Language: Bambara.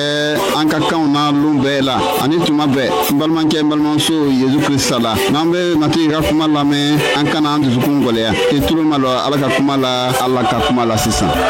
an ka kanw na lon bɛɛ la ani tuma bɛɛ n balimakɛ n balimamuso Yezu Krista la n'an bɛ matigi ka kuma lamɛn an kana an dusukun gɔlɛya k'i tulo ma lɔ Ala ka kuma la sisan.